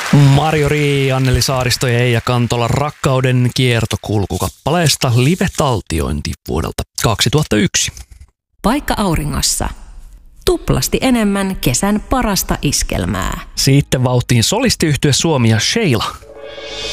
Marjo Rii, Anneli Saaristo ja Eija Kantola Rakkauden kiertokulkukappaleesta live-taltiointi vuodelta 2001. Paikka auringossa. Tuplasti enemmän kesän parasta iskelmää. Sitten vauhtiin solistiyhtye Suomi ja Sheila.